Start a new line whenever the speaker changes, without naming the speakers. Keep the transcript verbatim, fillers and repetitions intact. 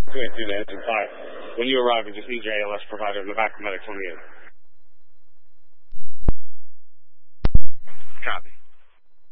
two eight two to engine five. When you arrive, we just need your A L S provider in the back of medic twenty-eight.
Copy.